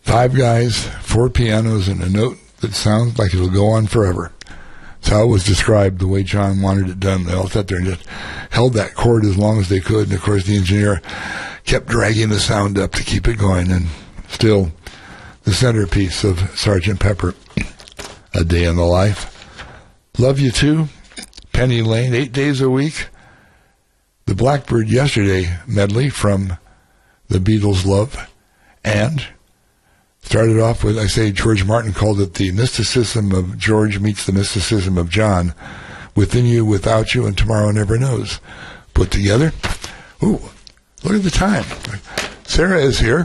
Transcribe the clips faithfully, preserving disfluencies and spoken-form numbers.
Five guys, four pianos, and a note that sounds like it'll go on forever. That's how it was described, the way John wanted it done. They all sat there and just held that chord as long as they could. And, of course, the engineer kept dragging the sound up to keep it going. And still, the centerpiece of Sergeant Pepper, A Day in the Life. Love You Too, Penny Lane, eight days a week. The Blackbird Yesterday medley from the Beatles' Love. And started off with, I say, George Martin called it the mysticism of George meets the mysticism of John. Within You, Without You, and Tomorrow Never Knows. Put together. Ooh, look at the time. Sarah is here.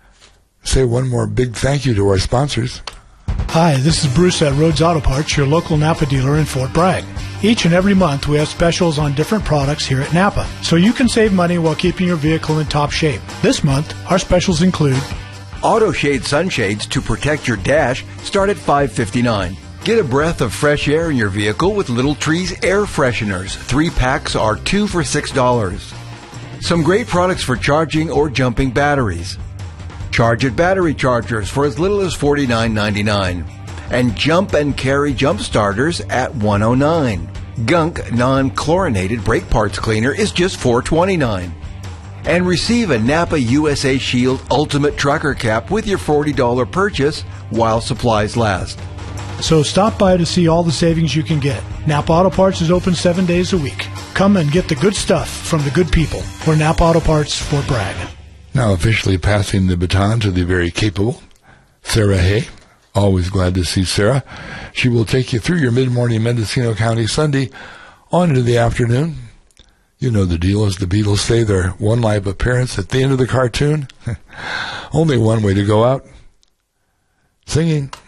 Say one more big thank you to our sponsors. Hi, this is Bruce at Rhodes Auto Parts, your local Napa dealer in Fort Bragg. Each and every month we have specials on different products here at Napa, so you can save money while keeping your vehicle in top shape. This month, our specials include Auto Shade sunshades to protect your dash start at five fifty-nine. Get a breath of fresh air in your vehicle with Little Trees air fresheners. Three packs are two for six dollars. Some great products for charging or jumping batteries. Charge It battery chargers for as little as forty-nine ninety-nine. And Jump and Carry jump starters at one oh nine. Gunk non-chlorinated brake parts cleaner is just four twenty-nine. And receive a Napa U S A Shield Ultimate Trucker Cap with your forty dollars purchase while supplies last. So stop by to see all the savings you can get. Napa Auto Parts is open seven days a week. Come and get the good stuff from the good people. We're Napa Auto Parts, Fort Bragg. Now officially passing the baton to the very capable Sarah Hay. Always glad to see Sarah. She will take you through your mid-morning Mendocino County Sunday on into the afternoon. You know the deal, as the Beatles say, their one live appearance at the end of the cartoon. Only one way to go out. Singing.